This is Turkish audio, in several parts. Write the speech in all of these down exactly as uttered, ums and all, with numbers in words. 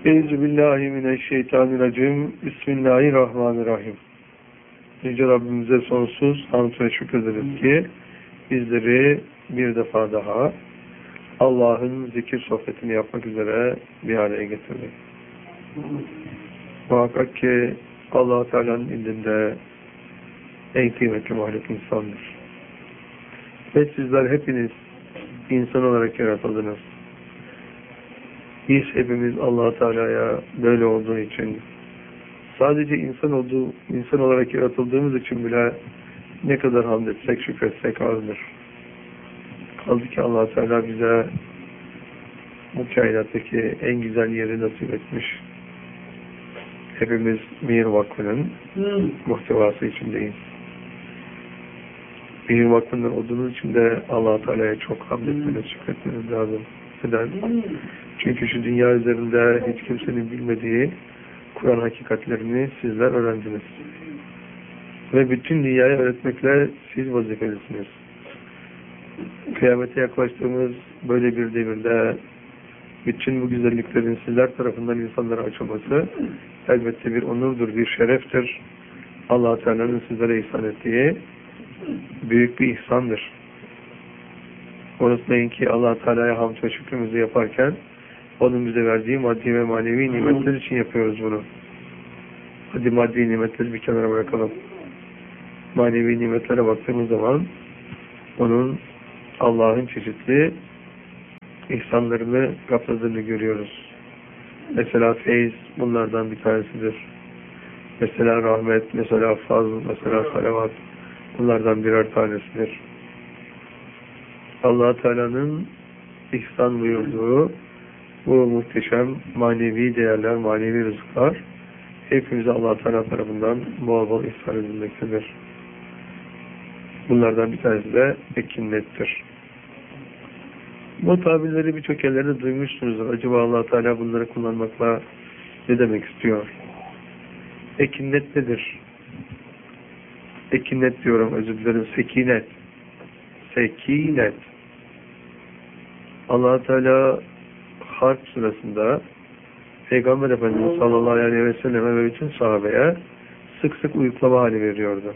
Euzubillahimineşşeytanirracim. Bismillahirrahmanirrahim. Yüce Rabbimize sonsuz hamd ve şükrederiz ki bizleri bir defa daha Allah'ın zikir sohbetini yapmak üzere bir araya getirdi. Muhakkak ki Allah-u Teala'nın indinde en kıymetli mahluk insandır. Ve sizler hepiniz insan olarak yaratıldınız. Biz hepimiz Allah-u Teala'ya böyle olduğu için, sadece insan olduğu, insan olarak yaratıldığımız için bile ne kadar hamd etsek, şükretsek azdır. Kaldı ki Allah-u Teala bize bu kainattaki en güzel yeri nasip etmiş. Hepimiz Mihir Vakfı'nın muhtevası içindeyiz. Mihir Vakfı'nın olduğunuz için de Allah-u Teala'ya çok hamd etmeniz, şükretmeniz lazım. Neden? Çünkü şu dünya üzerinde hiç kimsenin bilmediği Kur'an hakikatlerini sizler öğrendiniz. Ve bütün dünyaya öğretmekle siz vazifelisiniz. Kıyamete yaklaştığımız böyle bir devirde bütün bu güzelliklerin sizler tarafından insanlara açılması elbette bir onurdur, bir şereftir. Allah-u Teala'nın sizlere ihsan ettiği büyük bir ihsandır. Unutmayın ki Allah-u Teala'ya hamd ve şükrümüzü yaparken onun bize verdiği maddi ve manevi nimetler için yapıyoruz bunu. Hadi maddi nimetleri bir kenara bırakalım. Manevi nimetlere baktığımız zaman onun Allah'ın çeşitli ihsanlarını kapsadığını görüyoruz. Mesela feyiz bunlardan bir tanesidir. Mesela rahmet, mesela fazl, mesela salavat bunlardan birer tanesidir. Allah-u Teala'nın ihsan buyurduğu bu muhteşem manevi değerler, manevi rızıklar hepimize Allah-u Teala tarafından bol bol ihsan edilmektedir. Bunlardan bir tanesi de ekinnettir. Bu tabirleri birçok yerlerde duymuşsunuzdur. Acaba Allah-u Teala bunları kullanmakla ne demek istiyor? Ekinnet nedir? Ekinnet diyorum, özür dilerim. Sekinet. Sekinet. Allah-u Teala Harp sırasında Peygamber Efendimiz sallallahu aleyhi ve selleme ve bütün sahabeye sık sık uyuklama hali veriyordu.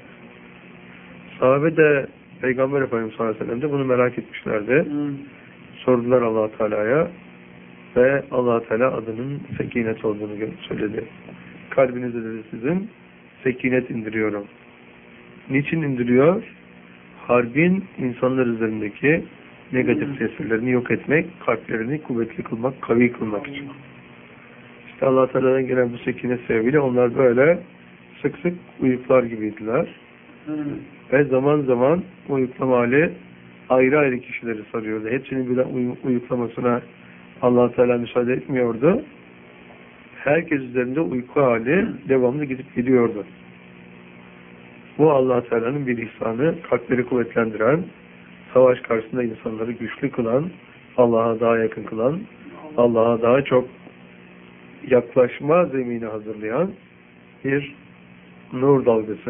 Sahabe de Peygamber Efendimiz sallallahu aleyhi ve sellem de bunu merak etmişlerdi. Hmm. Sordular Allah-u Teala'ya ve Allah-u Teala adının sekinet olduğunu söyledi. Kalbinize dedi sizin sekinet indiriyorum. Niçin indiriyor? Harbin insanlar üzerindeki negatif tesirlerini yok etmek, kalplerini kuvvetli kılmak, kavi kılmak için. İşte Allah-u Teala'dan gelen bu sekinet sebebiyle onlar böyle sık sık uyuklar gibiydiler. Hı. Ve zaman zaman uyuklama hali ayrı ayrı kişileri sarıyordu. Hepsinin birden uy uyuklamasına Allah-u Teala müsaade etmiyordu. Herkes üzerinde uyku hali devamlı gidip gidiyordu. Bu Allah-u Teala'nın bir ihsanı, kalpleri kuvvetlendiren, savaş karşısında insanları güçlü kılan, Allah'a daha yakın kılan, Allah'a daha çok yaklaşma zemini hazırlayan bir nur dalgası.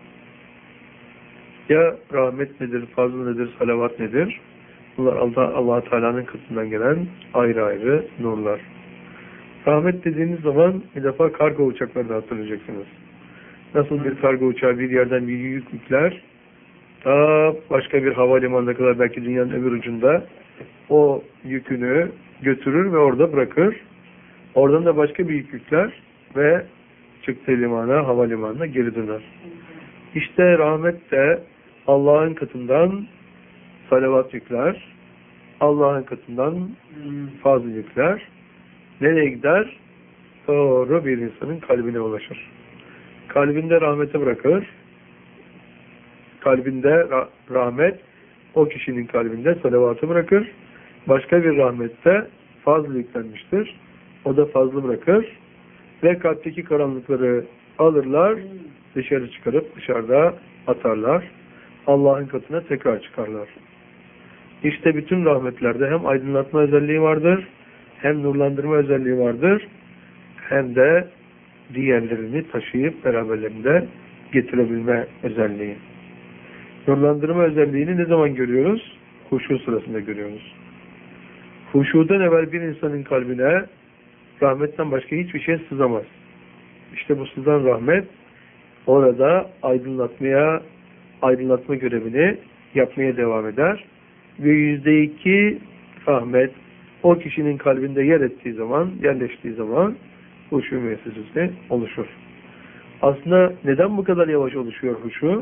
Ya rahmet nedir, fazl nedir, salavat nedir? Bunlar Allah-u Teala'nın katından gelen ayrı ayrı nurlar. Rahmet dediğiniz zaman bir defa kargo uçaklarını hatırlayacaksınız. Nasıl bir kargo uçağı bir yerden bir yük yükler, ta başka bir havalimanına kadar belki dünyanın öbür ucunda o yükünü götürür ve orada bırakır. Oradan da başka bir yük yükler ve çıktığı limana, havalimanına geri döner. İşte rahmet de Allah'ın katından salavat yükler, Allah'ın katından fazla yükler. Nereye gider? Doğru bir insanın kalbine ulaşır. Kalbinde rahmete bırakır. Kalbinde rahmet, o kişinin kalbinde salavatı bırakır. Başka bir rahmette fazla yüklenmiştir. O da fazla bırakır. Ve kalpteki karanlıkları alırlar, dışarı çıkarıp dışarıda atarlar. Allah'ın katına tekrar çıkarlar. İşte bütün rahmetlerde hem aydınlatma özelliği vardır, hem nurlandırma özelliği vardır, hem de diğerlerini taşıyıp beraberlerinde getirebilme özelliği. Nurlandırma özelliğini ne zaman görüyoruz? Huşu sırasında görüyoruz. Huşudan evvel bir insanın kalbine rahmetten başka hiçbir şey sızamaz. İşte bu sızan rahmet orada aydınlatmaya, aydınlatma görevini yapmaya devam eder. Ve yüzde iki rahmet o kişinin kalbinde yer ettiği zaman, yerleştiği zaman huşu müessesesi oluşur. Aslında neden bu kadar yavaş oluşuyor huşu?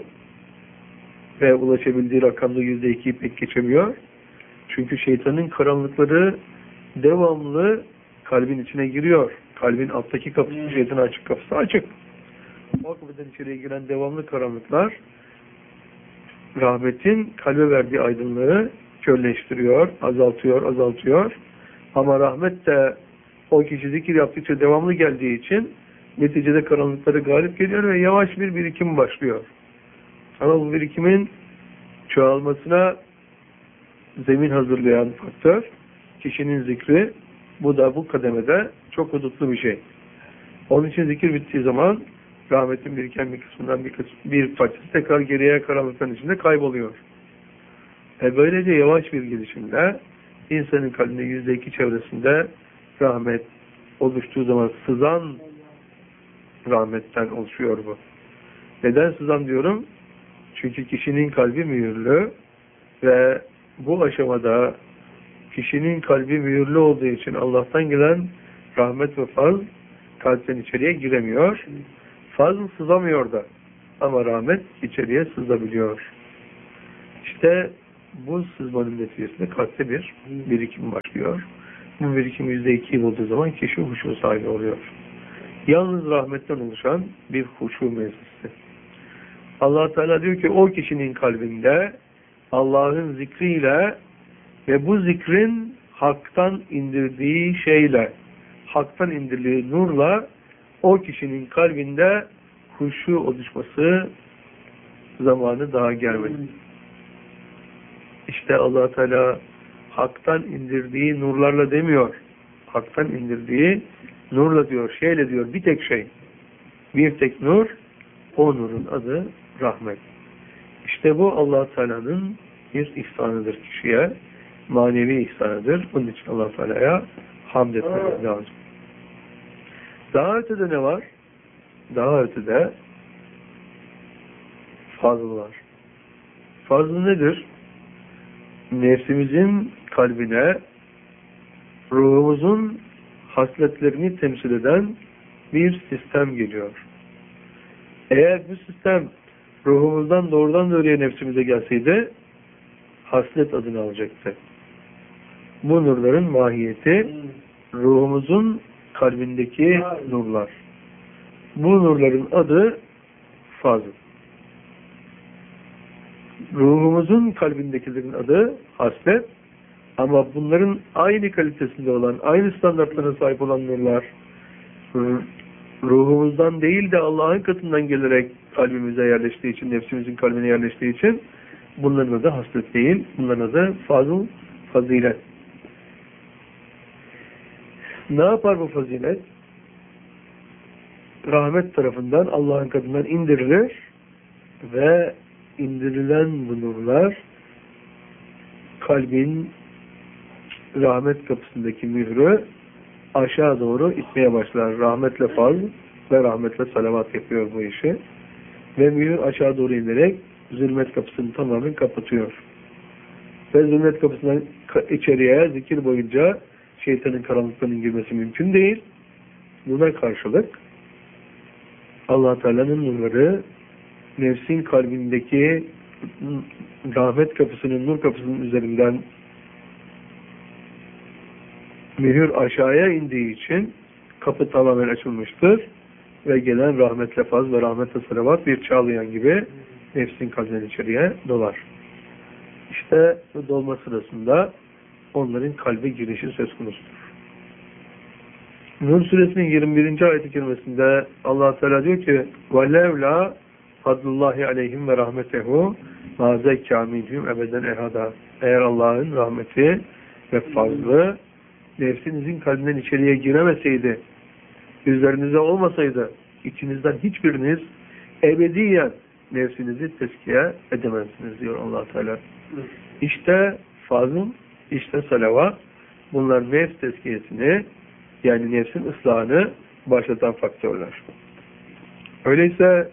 Ve ulaşabildiği rakamda yüzde ikiyi pek geçemiyor. Çünkü şeytanın karanlıkları devamlı kalbin içine giriyor. Kalbin alttaki kapısı, şeytanın açık kapısı açık. O kapıdan içeriye giren devamlı karanlıklar rahmetin kalbe verdiği aydınlığı körleştiriyor, azaltıyor, azaltıyor. Ama rahmet de o kişi zikir yaptıkça devamlı geldiği için neticede karanlıkları galip geliyor ve yavaş bir birikim başlıyor. Ama bu birikimin çoğalmasına zemin hazırlayan faktör kişinin zikri. Bu da bu kademede çok hudutlu bir şey. Onun için zikir bittiği zaman rahmetin biriken bir kısmından bir, kısmı, bir parçası tekrar geriye karanlıkların içinde kayboluyor. E böylece yavaş bir gelişimle insanın kalbinde yüzde iki çevresinde rahmet oluştuğu zaman sızan rahmetten oluşuyor bu. Neden sızan diyorum? Çünkü kişinin kalbi mühürlü ve bu aşamada kişinin kalbi mühürlü olduğu için Allah'tan gelen rahmet ve fazl kalpten içeriye giremiyor. Fazl sızamıyor da ama rahmet içeriye sızabiliyor. İşte bu sızmanın neticesinde kalpte bir birikim başlıyor. Bu birikim yüzde ikiyi bulduğu zaman kişi huşu sahibi oluyor. Yalnız rahmetten oluşan bir huşu meclisi. Allah Teala diyor ki o kişinin kalbinde Allah'ın zikriyle ve bu zikrin haktan indirdiği şeyle, haktan indirdiği nurla o kişinin kalbinde huşu oluşması zamanı daha gelmedi. İşte Allah Teala haktan indirdiği nurlarla demiyor. Haktan indirdiği nurla diyor, şeyle diyor, bir tek şey. Bir tek nur, o nurun adı rahmet. İşte bu Allah Teala'nın bir ihsanıdır kişiye. Manevi ihsanıdır. Bunun için Allah Teala'ya hamd etmemiz lazım. Daha ötede ne var? Daha ötede fazl var. Fazl nedir? Nefsimizin kalbine ruhumuzun hasletlerini temsil eden bir sistem geliyor. Eğer bu sistem ruhumuzdan doğrudan doğruya nefsimize gelseydi haslet adını alacaktı. Bu nurların mahiyeti ruhumuzun kalbindeki nurlar. Bu nurların adı fazl. Ruhumuzun kalbindekilerin adı haslet. Ama bunların aynı kalitesinde olan, aynı standartlara sahip olan nurlar ruhumuzdan değil de Allah'ın katından gelerek kalbimize yerleştiği için, nefsimizin kalbine yerleştiği için bunların adı haslet değil, bunların adı fazl, fazilet. Ne yapar bu fazilet? Rahmet tarafından Allah'ın katından indirilir ve indirilen bu nurlar kalbin rahmet kapısındaki mührü aşağı doğru itmeye başlar. Rahmetle fazl ve rahmetle salavat yapıyor bu işi. Ve mühür aşağı doğru inerek zulmet kapısını tamamen kapatıyor. Ve zulmet kapısından içeriye zikir boyunca şeytanın karanlıklarının girmesi mümkün değil. Buna karşılık Allah Teala'nın nurları nefsin kalbindeki rahmet kapısının, nur kapısının üzerinden mühür aşağıya indiği için kapı tamamen açılmıştır ve gelen rahmetle fazl ve rahmetle salavat bir çağlayan gibi nefsin kalbinden içeriye dolar. İşte bu dolma sırasında onların kalbe girişi söz konusudur. Nur suresinin yirmi birinci ayet-i kerimesinde Allah Teala diyor ki وَلَوْلَا فَضْلُllّٰهِ عَلَيْهِمْ وَرَحْمَتَهُ مَا زَكَّى مِنْهُمْ اَبَدًا اَحَدًا. Eğer Allah'ın rahmeti ve fazlı nefsinizin kalbinden içeriye giremeseydi, üzerinize olmasaydı, içinizden hiçbiriniz ebediyen nefsinizi tezkiye edemezsiniz diyor Allah Teala. İşte fazl, işte salavat, bunlar nefs tezkiyesini Yani nefsin ıslahını başlatan faktörler. Öyleyse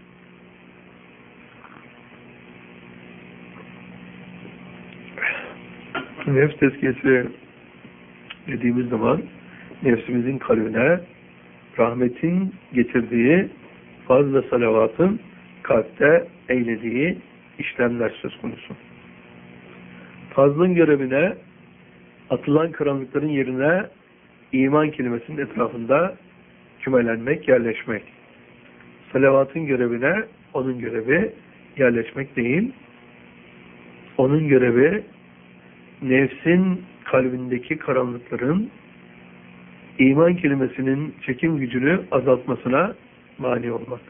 nefs tezkiyesi dediğimiz zaman nefsimizin kalbine rahmetin getirdiği fazla salavatın kalpte eylediği işlemler söz konusu. Fazlın görevine atılan karanlıkların yerine iman kelimesinin etrafında kümelenmek, yerleşmek. Salavatın görevine onun görevi yerleşmek değil, onun görevi nefsin kalbindeki karanlıkların iman kelimesinin çekim gücünü azaltmasına mani olmak.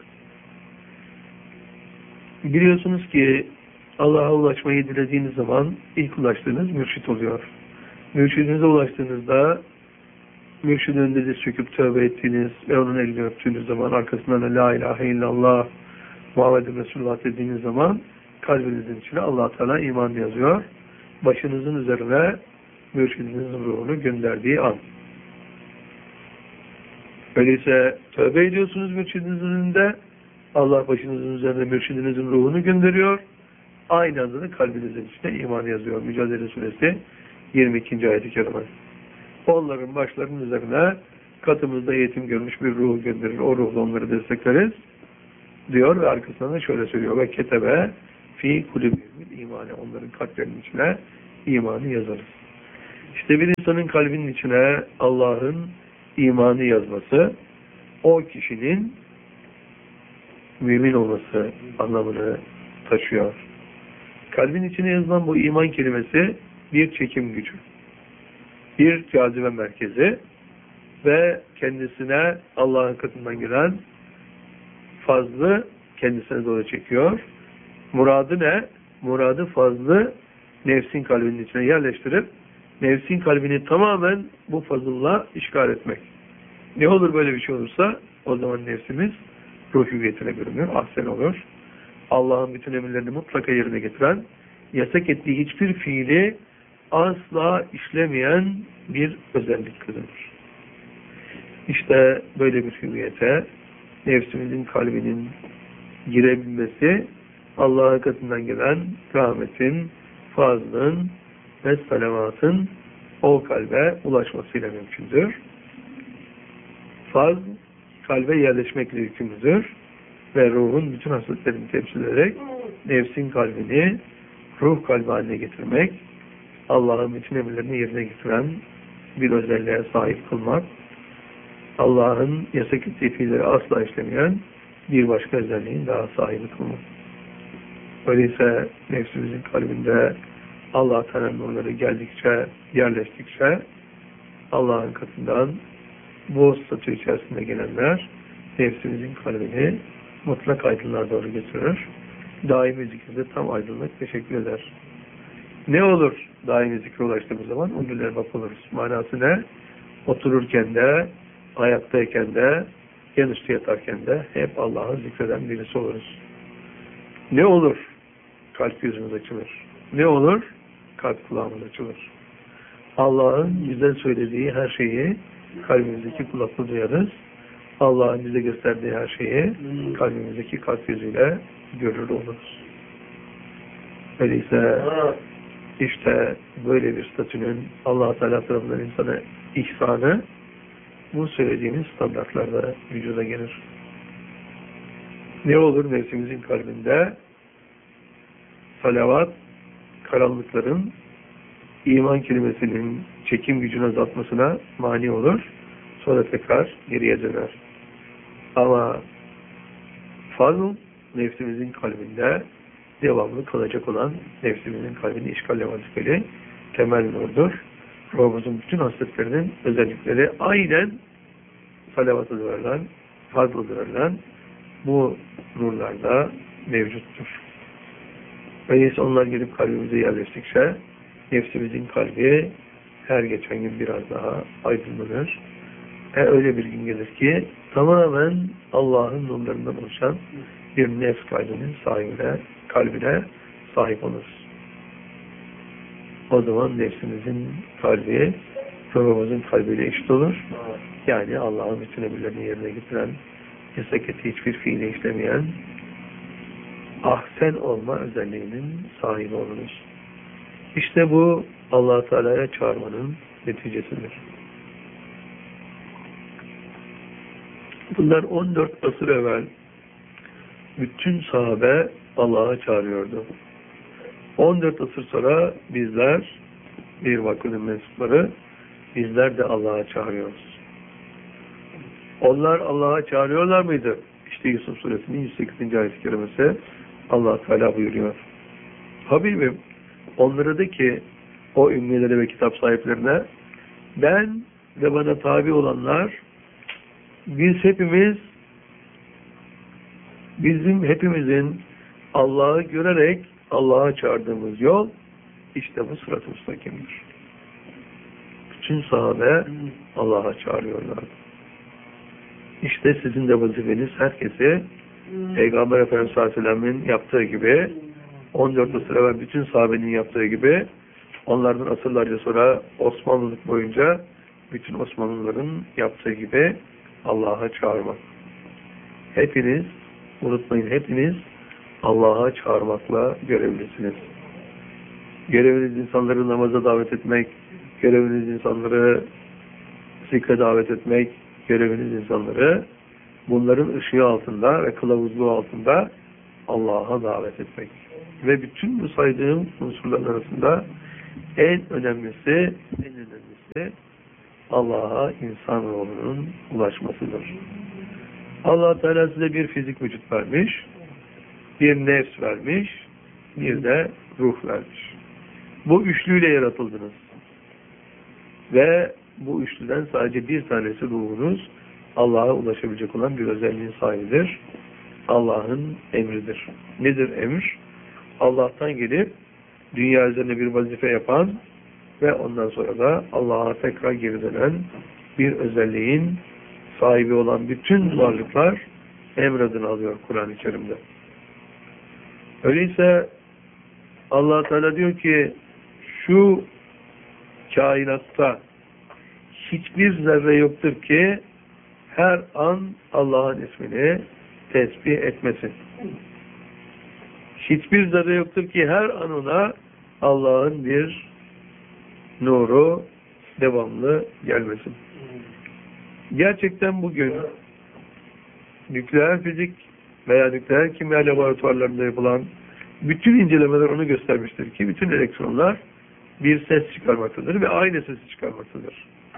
Biliyorsunuz ki Allah'a ulaşmayı dilediğiniz zaman ilk ulaştığınız mürşit oluyor. Mürşidinize ulaştığınızda mürşidin önünde diz çöküp tövbe ettiğiniz ve onun elini öptüğünüz zaman arkasından da la ilahe illallah Muhammedun Resulullah dediğiniz zaman kalbinizin içine Allah Teala iman yazıyor. Başınızın üzerine mürşidinizin ruhunu gönderdiği an. Öyleyse tövbe ediyorsunuz mürşidinizin önünde, Allah başınızın üzerine mürşidinizin ruhunu gönderiyor. Aynı anda da kalbinizin içine iman yazıyor. Mücadele Suresi yirmi ikinci ayet-i kerime. Onların başlarının üzerine katımızda eğitim görmüş bir ruhu gönderir. O ruhla onları destekleriz diyor ve arkasından da şöyle söylüyor. Ve ketebe fi kulübümün imanı. Onların kalplerinin içine imanı yazarız. İşte bir insanın kalbinin içine Allah'ın imanı yazması o kişinin mümin olması anlamını taşıyor. Kalbin içine yazılan bu iman kelimesi bir çekim gücü, bir cazibe merkezi ve kendisine Allah'ın katından gelen fazlı kendisine doğru çekiyor. Muradı ne? Muradı fazlı nefsin kalbinin içine yerleştirip nefsin kalbini tamamen bu fazılla işgal etmek. Ne olur böyle bir şey olursa o zaman nefsimiz ruh hüviyetine bürünür, ahsen olur. Allah'ın bütün emirlerini mutlaka yerine getiren, yasak ettiği hiçbir fiili asla işlemeyen bir özellik kazanır. İşte böyle bir hüviyete nefsimizin kalbinin girebilmesi Allah'ın katından gelen rahmetin, fazlın ve salavatın o kalbe ulaşmasıyla mümkündür. Faz kalbe yerleşmekle yükümlüdür ve ruhun bütün hasletlerini temsil ederek nefsin kalbini ruh kalbi haline getirmek, Allah'ın bütün emirlerini yerine getiren bir özelliğe sahip kılmak, Allah'ın yasak ettiği fiilleri asla işlemeyen bir başka özelliğin daha sahibi kılmak. Öyleyse nefsimizin kalbinde Allah Teala'nın nurları geldikçe, yerleştikçe Allah'ın katından bu statü içerisinde gelenler nefsimizin kalbini mutlak aydınlığa doğru götürür. Daimi zikirde tam aydınlık teşekkür eder. Ne olur daimi zikre ulaştığımız zaman? O günler bak oluruz. Manası ne? Otururken de, ayaktayken de, yan üstü yatarken de hep Allah'ı zikreden birisi oluruz. Ne olur? Kalp yüzümüz açılır. Ne olur? Kalp kulağımız açılır. Allah'ın bize söylediği her şeyi kalbimizdeki kulakla duyarız. Allah'ın bize gösterdiği her şeyi kalbimizdeki kalp yüzüyle görür oluruz. Öyleyse işte böyle bir statünün Allah Teala tarafından insana ihsanı bu söylediğimiz standartlarda vücuda gelir. Ne olur nefsimizin kalbinde salavat karanlıkların iman kelimesinin çekim gücünü azaltmasına mani olur. Sonra tekrar geriye döner. Ama fazl nefsimizin kalbinde devamlı kalacak olan nefsimizin kalbini işgalle vazifeli temel nurdur. Ruhumuzun bütün hasletlerinin özellikleri aynen salavat adı verilen, fazl adı verilen bu nurlarda mevcuttur. Öyleyse onlar gelip kalbimize yerleştikçe nefsimizin kalbi her geçen gün biraz daha aydınlanır. E öyle bir gün gelir ki tamamen Allah'ın nurlarından oluşan bir nefs kalbinin sahibine, kalbine sahip oluruz. O zaman nefsimizin kalbi ruhumuzun kalbiyle eşit olur. Yani Allah'ın bütün emirlerini yerine getiren, yasak ettiği hiçbir fiili işlemeyen, ahsen olma özelliğinin sahibi oluruz. İşte bu Allah-u Teala'ya çağırmanın neticesidir. Bunlar on dört asır evvel bütün sahabe Allah'a çağırıyordu. on dört asır sonra bizler, bir vakfının mensupları, bizler de Allah'a çağırıyoruz. Onlar Allah'a çağırıyorlar mıydı? İşte Yusuf Suresinin yüz sekizinci ayet-i kerimesi Allah Teala buyuruyor. Habibim, onlara de ki o ümmilere ve kitap sahiplerine, ben ve bana tabi olanlar, biz hepimiz, bizim hepimizin Allah'ı görerek Allah'a çağırdığımız yol işte bu sırat-ı müstakimdir. Bütün sahabe Allah'a çağırıyorlardı. İşte sizin de vazifeniz herkesi Peygamber Efendimiz sallallahu aleyhi ve sellem'in yaptığı gibi, on dört asır evvel bütün sahabenin yaptığı gibi, onlardan asırlarca sonra Osmanlılık boyunca bütün Osmanlıların yaptığı gibi Allah'a çağırmak. Hepiniz, unutmayın, hepiniz Allah'a çağırmakla görevlisiniz. Göreviniz insanları namaza davet etmek, göreviniz insanları zikre davet etmek, göreviniz insanları bunların ışığı altında ve kılavuzluğu altında Allah'a davet etmek. Ve bütün bu saydığım unsurların arasında en önemlisi, en önemlisi Allah'a insan ruhunun ulaşmasıdır. Allah Teala size bir fizik vücut vermiş, bir nefs vermiş, bir de ruh vermiş. Bu üçlüyle yaratıldınız. Ve bu üçlüden sadece bir tanesi ruhunuz Allah'a ulaşabilecek olan bir özelliğin sahibidir. Allah'ın emridir. Nedir emir? Allah'tan gelip dünya üzerine bir vazife yapan ve ondan sonra da Allah'a tekrar geri dönen bir özelliğin sahibi olan bütün varlıklar emir adını alıyor Kur'an-ı Kerim'de. Öyleyse Allah Teala diyor ki şu kainatta hiçbir zerre yoktur ki her an Allah'ın ismini tesbih etmesin. Hiçbir zerre yoktur ki her an ona Allah'ın bir nuru devamlı gelmesin. Gerçekten bugün nükleer fizik veya nükleer kimya laboratuvarlarında yapılan bütün incelemeler onu göstermiştir ki bütün elektronlar bir ses çıkarmaktadır ve aynı sesi çıkarmaktadır.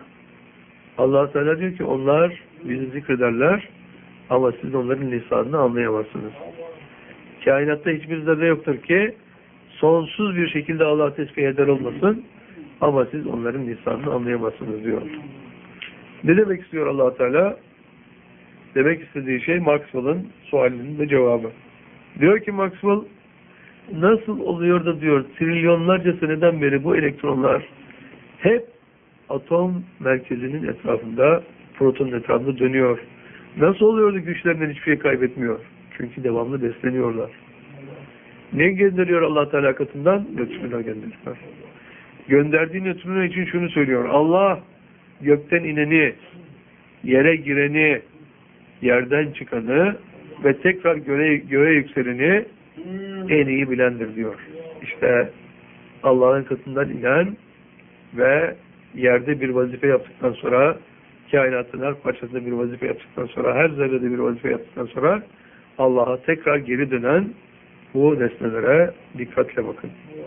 Allah Teala diyor ki onlar bizi zikrederler ama siz onların lisanını anlayamazsınız. Kainatta hiçbir zerre yoktur ki sonsuz bir şekilde Allah tesbih eder olmasın ama siz onların lisanını anlayamazsınız diyor. Ne demek istiyor Allah Teala? Demek istediği şey Maxwell'ın sualinin de cevabı. Diyor ki Maxwell, nasıl oluyor da diyor trilyonlarca seneden beri bu elektronlar hep atom merkezinin etrafında, protonun etrafında dönüyor. Nasıl oluyor da güçlerinden hiçbir şey kaybetmiyor? Çünkü devamlı besleniyorlar. Ne gönderiyor Allah Teala katından? Nötrino gönderiyor. Gönderdiği nötrino için şunu söylüyor. Allah gökten ineni, yere gireni, yerden çıkanı ve tekrar göğe, göğe yükseleni en iyi bilendir diyor. İşte Allah'ın katından inen ve yerde bir vazife yaptıktan sonra, kainatın her parçasında bir vazife yaptıktan sonra, her zerrede bir vazife yaptıktan sonra Allah'a tekrar geri dönen bu nesnelere dikkatle bakın.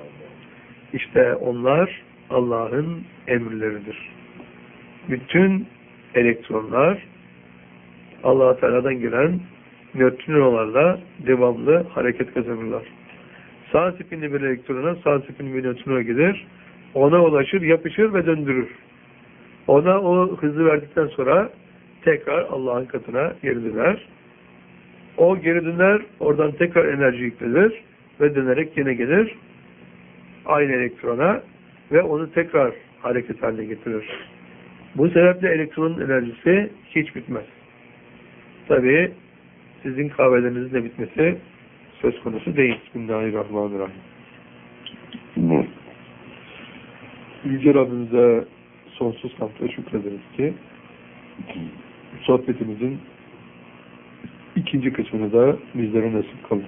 İşte onlar Allah'ın emirleridir. Bütün elektronlar Allah-u Teala'dan gelen nötrinolarla devamlı hareket kazanırlar. Sağ spinli bir elektrona sağ spinli bir nötrino gelir. Ona ulaşır, yapışır ve döndürür. Ona o hızı verdikten sonra tekrar Allah'ın katına geri döner. O geri döner, oradan tekrar enerji yüklenir ve dönerek yine gelir aynı elektrona ve onu tekrar hareket haline getirir. Bu sebeple elektronun enerjisi hiç bitmez. Tabii sizin kahvelerinizin de bitmesi söz konusu değil. Bismillahirrahmanirrahim. Yüce Rabbimize sonsuz hamdle şükrederiz ki sohbetimizin ikinci kısmını da bizlere nasip kılın.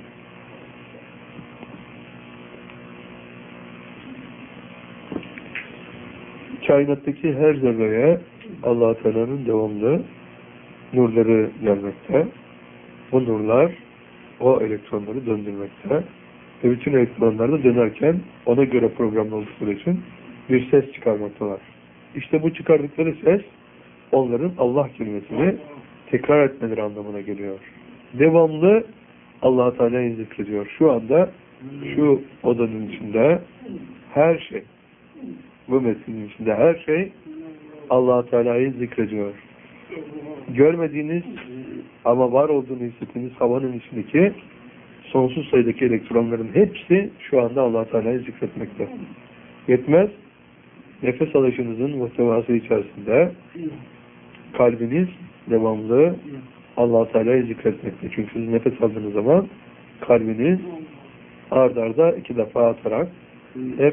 Kainattaki her zerreye Allah-u Teala'nın devamlı nurları gelmekte. Bu nurlar o elektronları döndürmekte. Ve bütün elektronlar da dönerken ona göre programlı oldukları için bir ses çıkarmaktalar. İşte bu çıkardıkları ses onların Allah kelimesini tekrar etmeleri anlamına geliyor. Devamlı Allah-u Teala'yı zikrediyor. Şu anda şu odanın içinde her şey, bu metnin içinde her şey Allah-u Teala'yı zikrediyor. Görmediğiniz ama var olduğunu hissettiğiniz havanın içindeki sonsuz sayıdaki elektronların hepsi şu anda Allah-u Teala'yı zikretmekte. Yetmez, nefes alışınızın muhtevası içerisinde kalbiniz devamlı Allah-u Teala'yı zikretmekte. Çünkü siz nefes aldığınız zaman kalbiniz ard arda iki defa atarak hep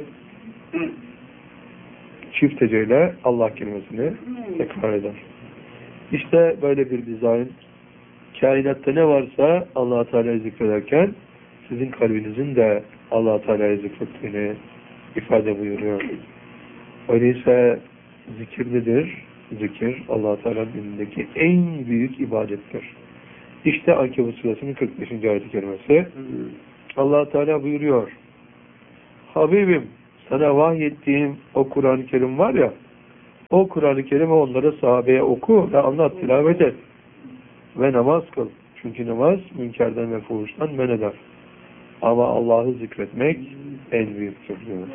çift heceyle Allah kelimesini tekrar eder. İşte böyle bir dizayn. Kainatta ne varsa Allah-u Teala'yı zikrederken sizin kalbinizin de Allah-u Teala'yı zikrettiğini ifade buyuruyor. Öyleyse zikir nedir? Zikir Allah-u Teala'nın dinindeki en büyük ibadettir. İşte Ankebut Suresi'nin kırk beşinci ayet-i kerimesi. Allah-u Teala buyuruyor. Habibim, sana vahyettiğim o Kur'an-ı Kerim var ya, o Kur'an-ı Kerim'i onlara, sahabeye oku ve anlat, tilavet et ve namaz kıl. Çünkü namaz münkerden ve fuhuştan men eder. Ama Allah'ı zikretmek en büyüktür diyor.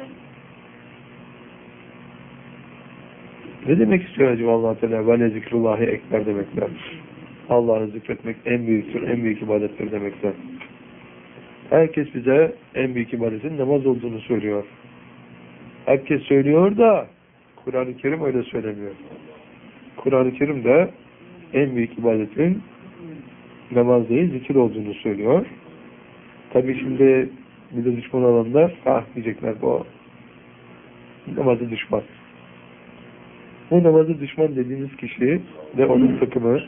Ne demek istiyor acaba Allah-u Teala? Ve ne zikrullahi ekber demekler. Allah'ı zikretmek en büyüktür, en büyük ibadettir demekler. Herkes bize en büyük ibadetin namaz olduğunu söylüyor. Herkes söylüyor da Kur'an-ı Kerim öyle söylemiyor. Kur'an-ı Kerim de en büyük ibadetin namaz değil, zikir olduğunu söylüyor. Tabi şimdi bir de düşman olanlar, ah diyecekler, bu namazı düşman. Bu namazı düşman dediğiniz kişi ve onun takımı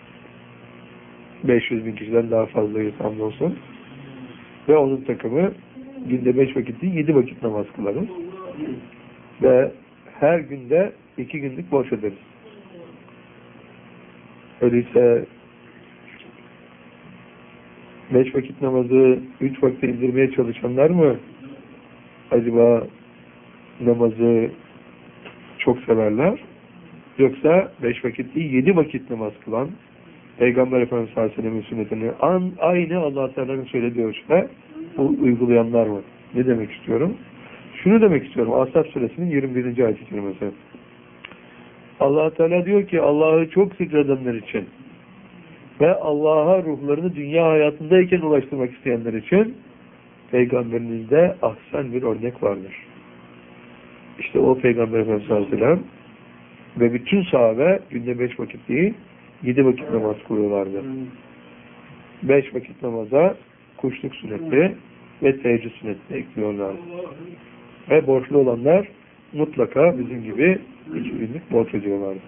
beş yüz bin kişiden daha fazlayız hamdolsun. Ve onun takımı günde beş vakit değil, yedi vakit namaz kılarız. Ve her günde iki günlük borç öderiz. Öyleyse beş vakit namazı üç vakte indirmeye çalışanlar mı acaba namazı çok severler? Yoksa beş vakit değil, yedi vakit namaz kılan, Peygamber Efendimiz sallallahu aleyhi ve sellem'in sünnetini an, aynı Allah-u Teala'nın söylediği ölçüde uygulayanlar mı? Ne demek istiyorum? Şunu demek istiyorum. Ashab Suresinin yirmi birinci ayet-i kerimesi. Allah-u Teala diyor ki, Allah'ı çok zikredenler için ve Allah'a ruhlarını dünya hayatındayken ulaştırmak isteyenler için Peygamberinizde ahsen bir örnek vardır. İşte o Peygamber Efendimiz sallallahu aleyhi ve sellem ve bütün sahabe günde beş vakit değil, yedi vakit namaz kılıyorlardı. Beş vakit namaza kuşluk sünneti ve teheccüd sünneti ekliyorlardı. Ve borçlu olanlar mutlaka bizim gibi iki günlük borç ediyorlardı.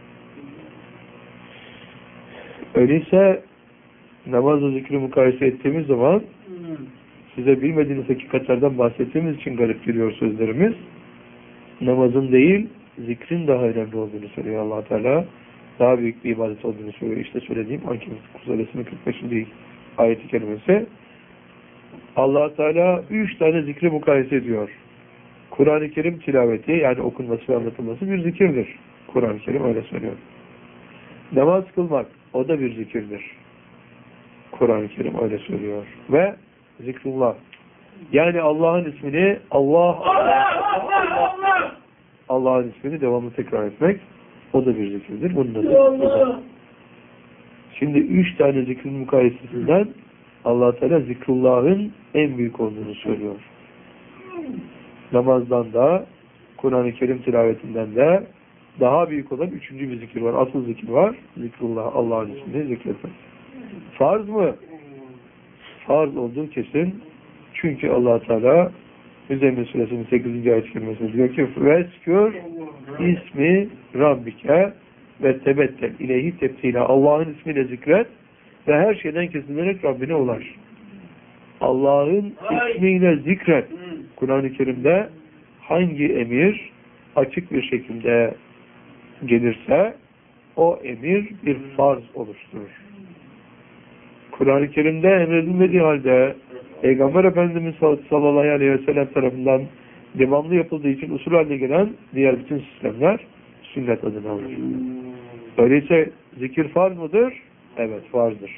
Öyleyse namazla zikri mukayese ettiğimiz zaman size bilmediğiniz hakikatlerden bahsettiğimiz için garip geliyor sözlerimiz. Namazın değil, zikrin daha önemli olduğunu söylüyor Allah Teala. Daha büyük bir ibadet olduğunu söylüyor. İşte söylediğim Ankebut Suresi'nin kırk beşinci ayet-i kerimesi. Allah Teala üç tane zikri mukayese ediyor. Kur'an-ı Kerim tilaveti, yani okunması ve anlatılması bir zikirdir. Kur'an-ı Kerim öyle söylüyor. Namaz kılmak, o da bir zikirdir. Kur'an-ı Kerim öyle söylüyor. Ve zikrullah. Yani Allah'ın ismini Allah Allah Allah'ın ismini devamlı tekrar etmek, o da bir zikirdir. Bunun da zikirdir. Şimdi üç tane zikrin mukayesesinden Allah Teala zikrullah'ın en büyük olduğunu söylüyor. Namazdan da, Kur'an-ı Kerim tilavetinden de daha büyük olan üçüncü bir zikir var. Asıl zikir var. Zikrullah, Allah'ın ismini zikretmek. Farz mı? Farz olduğu kesin. Çünkü Allah Teala Müzzemmil Suresinin sekizinci ayet kelimesinde diyor ki veskür ismi Rabbike ve tebettel ileyhi tebtila. Allah'ın ismiyle zikret ve her şeyden kesinlenerek Rabbine ulaş. Allah'ın ismiyle zikret. Kur'an-ı Kerim'de hangi emir açık bir şekilde gelirse o emir bir farz oluşturur. Kur'an-ı Kerim'de emredilmediği halde Peygamber Efendimiz sallallahu aleyhi ve sellem tarafından devamlı yapıldığı için usul haline gelen diğer bütün sistemler sünnet adını alır. Öyleyse zikir farz mıdır? Evet, farzdır.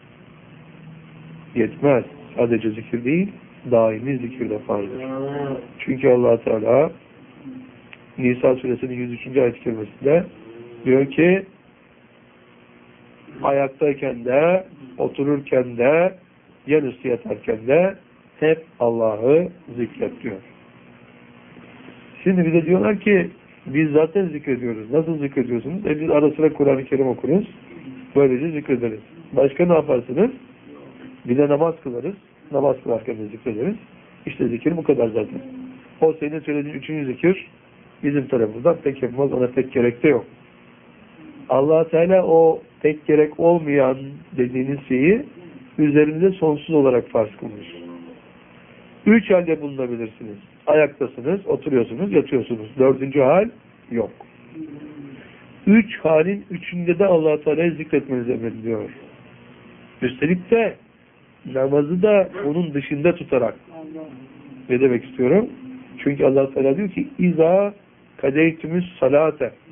Yetmez. Sadece zikir değil, daimi zikir de farzdır. Çünkü Allah Teala Nisa suresinin yüz üçüncü ayet-i kerimesinde diyor ki ayaktayken de, otururken de, yanüstü yatarken de hep Allah'ı zikret diyor. Şimdi bize diyorlar ki biz zaten zikrediyoruz. Nasıl zikrediyorsunuz? E biz ara sıra Kur'an-ı Kerim okuruz. Böylece zikrederiz. Başka ne yaparsınız? Bir de namaz kılarız. Namaz kılarken de zikrederiz. İşte zikir bu kadar zaten. O senin söylediğin üçüncü zikir bizim tarafımızdan pek yapmaz. Ona pek gerek de yok. Allah Teala o pek gerek olmayan dediğiniz şeyi üzerinde sonsuz olarak farz kılmış. Üç halde bulunabilirsiniz. Ayaktasınız, oturuyorsunuz, yatıyorsunuz. Dördüncü hal yok. Üç halin üçünde de Allah Teala'yı zikretmeniz emrediliyor. Üstelik de namazı da onun dışında tutarak. Ne demek istiyorum? Çünkü Allah Teala diyor ki İza kadeytümüz salate.